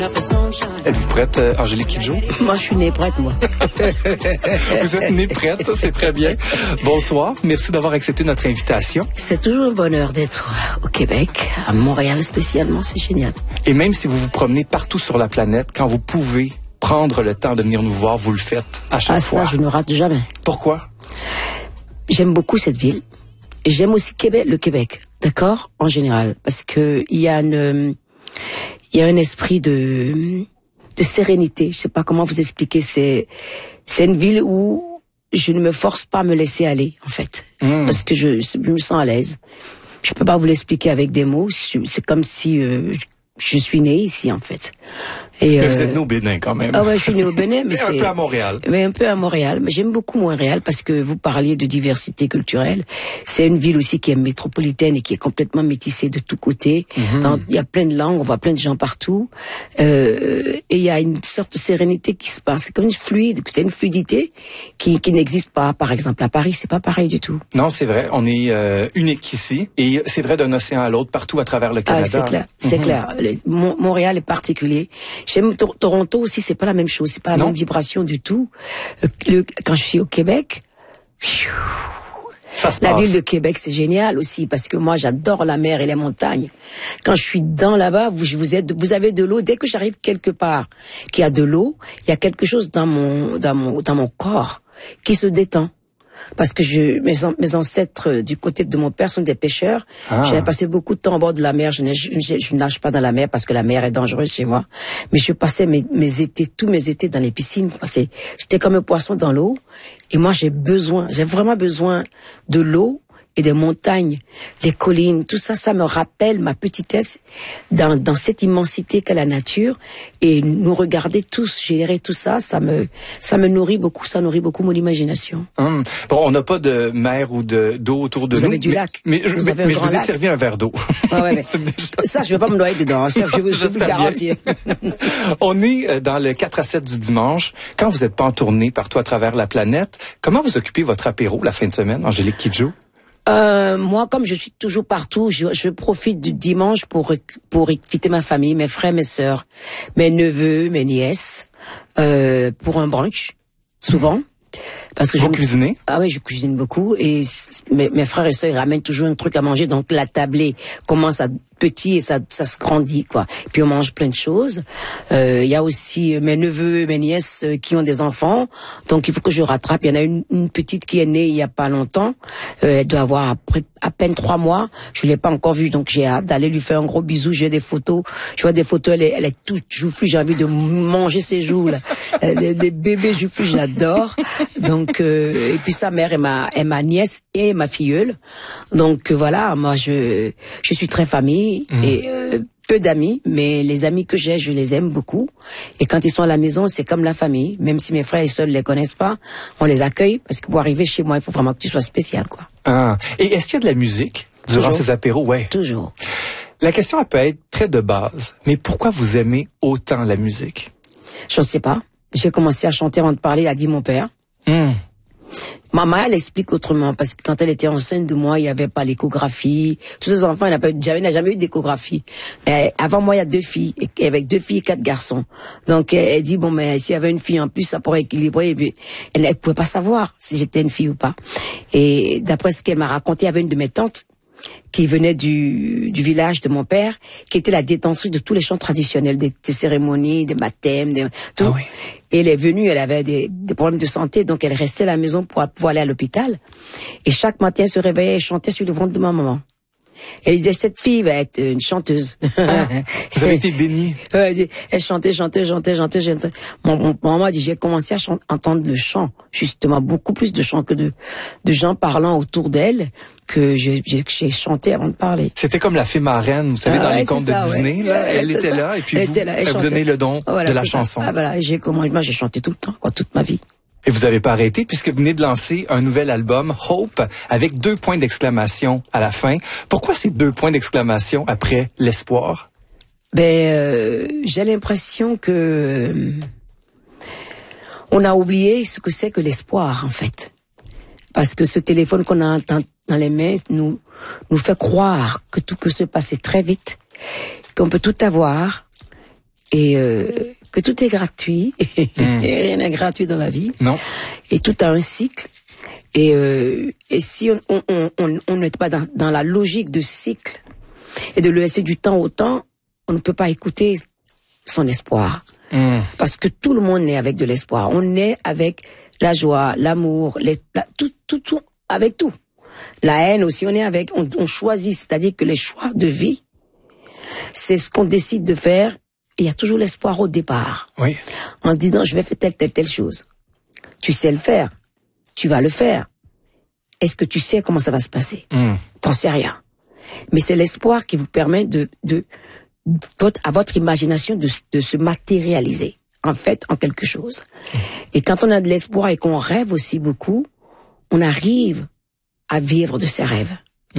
Êtes-vous prête, Angélique Kidjo? Moi, je suis née prête, moi. Vous êtes née prête, c'est très bien. Bonsoir, merci d'avoir accepté notre invitation. C'est toujours un bonheur d'être au Québec, à Montréal spécialement, c'est génial. Et même si vous vous promenez partout sur la planète, quand vous pouvez prendre le temps de venir nous voir, vous le faites à chaque fois. Ah, ça, je ne rate jamais. Pourquoi? J'aime beaucoup cette ville. Et j'aime aussi Québec, le Québec, d'accord? En général, parce que il y a un esprit de sérénité. Je sais pas comment vous expliquer. C'est une ville où je ne me force pas à me laisser aller, en fait. Parce que je me sens à l'aise. Je peux pas vous l'expliquer avec des mots. C'est comme si je suis née ici, en fait. Et mais vous êtes né au Bénin, quand même. Ah ouais, je suis né au Bénin, mais un peu à Montréal. Mais un peu à Montréal. Mais j'aime beaucoup Montréal parce que vous parliez de diversité culturelle. C'est une ville aussi qui est métropolitaine et qui est complètement métissée de tous côtés. Il y a plein de langues, on voit plein de gens partout. Et il y a une sorte de sérénité qui se passe. C'est comme c'est une fluidité qui n'existe pas. Par exemple, à Paris, c'est pas pareil du tout. Non, c'est vrai. On est unique ici. Et c'est vrai d'un océan à l'autre, partout à travers le Canada. Ah, c'est clair. C'est clair. Montréal est particulier. J'aime Toronto aussi, c'est pas la même chose, c'est pas la même vibration du tout. Quand je suis au Québec, la ville de Québec c'est génial aussi parce que moi j'adore la mer et les montagnes. Quand je suis là-bas, vous avez de l'eau. Dès que j'arrive quelque part qu'il y a de l'eau, il y a quelque chose dans mon corps qui se détend. Parce que mes ancêtres du côté de mon père sont des pêcheurs. J'avais passé beaucoup de temps au bord de la mer. Je ne nage pas dans la mer parce que la mer est dangereuse chez moi. Mais je passais tous mes étés dans les piscines. J'étais comme un poisson dans l'eau. Et moi, j'ai vraiment besoin de l'eau et des montagnes, des collines, tout ça, ça me rappelle ma petitesse dans cette immensité qu'est la nature. Et nous regarder tous, gérer tout ça, ça me nourrit beaucoup, ça nourrit beaucoup mon imagination. Bon, on n'a pas de mer ou d'eau autour de nous. Vous avez du lac. Mais je vous ai servi un verre d'eau. Ouais, mais ça, je vais pas me noyer dedans. Ça, je vais vous garantir. On est dans le 4 à 7 du dimanche. Quand vous n'êtes pas en tournée partout à travers la planète, comment vous occupez votre apéro la fin de semaine, Angélique Kidjo? Moi, comme je suis toujours partout, je profite du dimanche pour inviter ma famille, mes frères, mes sœurs, mes neveux, mes nièces, pour un brunch, souvent. Parce que vous cuisinez? Ah oui, je cuisine beaucoup et mes frères et sœurs ils ramènent toujours un truc à manger, donc la tablée commence à petit et ça se grandit quoi. Puis on mange plein de choses. Il y a aussi mes neveux, mes nièces qui ont des enfants, donc il faut que je rattrape. Il y en a une petite qui est née il y a pas longtemps. Elle doit avoir à peine 3 mois. Je l'ai pas encore vue, donc j'ai hâte d'aller lui faire un gros bisou. J'ai des photos. Je vois des photos. Elle est toute joufflue. J'ai envie de manger ses joues là. Elle est des bébés joufflus. J'adore. Donc et puis sa mère est ma nièce et ma filleule. Donc voilà, moi je suis très famille. Et peu d'amis, mais les amis que j'ai, je les aime beaucoup. Et quand ils sont à la maison, c'est comme la famille. Même si mes frères et sœurs ne les connaissent pas, on les accueille parce que pour arriver chez moi, il faut vraiment que tu sois spécial, quoi. Et est-ce qu'il y a de la musique durant ces apéros? Ouais. Toujours. La question, elle peut être très de base, mais pourquoi vous aimez autant la musique? Je ne sais pas. J'ai commencé à chanter avant de parler, a dit mon père. Maman, elle explique autrement, parce que quand elle était enceinte de moi, il n'y avait pas l'échographie. Tous ces enfants, elle n'a jamais eu d'échographie. Avant moi, il y a 2 filles, avec 2 filles et 4 garçons. Donc, elle dit, bon, mais s'il y avait une fille en plus, ça pourrait équilibrer. Et puis, elle ne pouvait pas savoir si j'étais une fille ou pas. Et d'après ce qu'elle m'a raconté, il y avait une de mes tantes qui venait du village de mon père, qui était la détentrice de tous les chants traditionnels, des cérémonies, des baptêmes, tout. Ah oui. Et elle est venue, elle avait des problèmes de santé, donc elle restait à la maison pour pouvoir aller à l'hôpital. Et chaque matin, elle se réveillait et chantait sur le ventre de ma maman. Elle disait, cette fille va être une chanteuse. Vous avez été bénie. Elle chantait. Mon maman a dit, j'ai commencé à entendre le chant, justement, beaucoup plus de chants que de gens parlant autour d'elle, que j'ai chanté avant de parler. C'était comme la fée marraine, vous savez, dans les contes de Disney. Là, elle était là, et puis elle vous donnait le don de la chanson. Ah, voilà, moi, j'ai chanté tout le temps, quoi, toute ma vie. Et vous n'avez pas arrêté puisque vous venez de lancer un nouvel album, Hope, avec 2 points d'exclamation à la fin. Pourquoi ces 2 points d'exclamation après l'espoir? J'ai l'impression que on a oublié ce que c'est que l'espoir, en fait. Parce que ce téléphone qu'on a dans les mains nous fait croire que tout peut se passer très vite, qu'on peut tout avoir et que tout est gratuit. Et rien n'est gratuit dans la vie. Non. Et tout a un cycle. Et si on n'est pas dans la logique de cycle et de le laisser du temps au temps, on ne peut pas écouter son espoir. Parce que tout le monde est avec de l'espoir. On est avec la joie, l'amour, tout, avec tout. La haine aussi, on est avec, on choisit, c'est-à-dire que les choix de vie, c'est ce qu'on décide de faire. Et il y a toujours l'espoir au départ. Oui. On se dit, non, je vais faire telle chose. Tu sais le faire. Tu vas le faire. Est-ce que tu sais comment ça va se passer? T'en sais rien. Mais c'est l'espoir qui vous permet à votre imagination de se matérialiser, en fait, en quelque chose. Et quand on a de l'espoir et qu'on rêve aussi beaucoup, on arrive à vivre de ses rêves.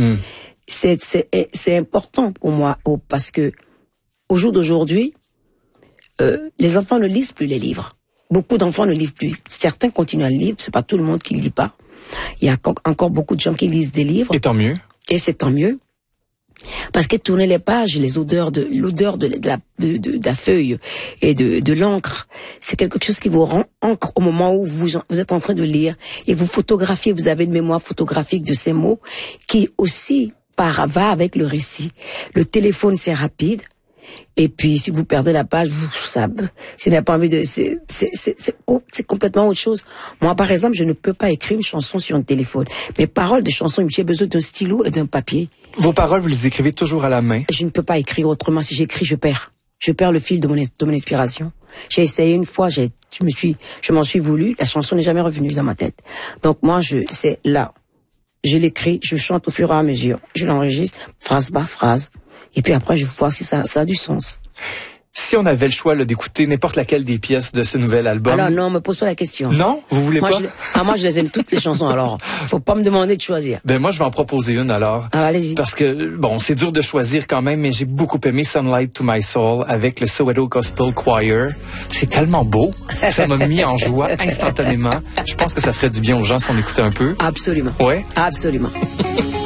C'est important pour moi, parce que au jour d'aujourd'hui, les enfants ne lisent plus les livres. Beaucoup d'enfants ne lisent plus. Certains continuent à lire, c'est pas tout le monde qui lit pas. Il y a encore beaucoup de gens qui lisent des livres. Et tant mieux. Et c'est tant mieux. Parce que tourner les pages, l'odeur de la feuille et de l'encre, c'est quelque chose qui vous rend encre au moment où vous êtes en train de lire. Et vous photographiez, vous avez une mémoire photographique de ces mots qui aussi va avec le récit. Le téléphone, c'est rapide. Et puis, si vous perdez la page, si vous n'avez pas envie de, c'est complètement autre chose. Moi, par exemple, je ne peux pas écrire une chanson sur un téléphone. Mes paroles de chansons, j'ai besoin d'un stylo et d'un papier. Vos paroles, vous les écrivez toujours à la main? Je ne peux pas écrire autrement. Si j'écris, je perds. Je perds le fil de mon inspiration. J'ai essayé une fois, je m'en suis voulu, la chanson n'est jamais revenue dans ma tête. Donc moi, c'est là. Je l'écris, je chante au fur et à mesure. Je l'enregistre, phrase par phrase. Et puis après, je vais voir si ça a du sens. Si on avait le choix d'écouter n'importe laquelle des pièces de ce nouvel album... Alors non, me pose pas la question. Non? Vous voulez pas? Moi, je les aime toutes les chansons, alors faut pas me demander de choisir. Ben moi, je vais en proposer une alors. Ah, allez-y. Parce que, bon, c'est dur de choisir quand même, mais j'ai beaucoup aimé Sunlight to My Soul avec le Soweto Gospel Choir. C'est tellement beau. Ça m'a mis en joie instantanément. Je pense que ça ferait du bien aux gens si on écoutait un peu. Absolument. Ouais? Absolument.